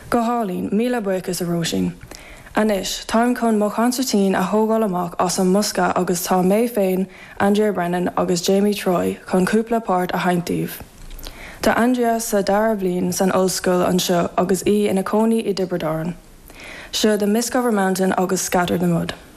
Go hálín míle buchas a róisín. Anis, táim chun mo concertín a thógáil amach as an Musca agus tá May féin, Andrea Brennan agus Jamie Troy chun cúpla páirt a haintíomh. Tá Andrea sa dara bblion san ollscoil anseo agus ina cónaí I Diberdáin. Seo the Miscover Mountain agus Scattered the Mud.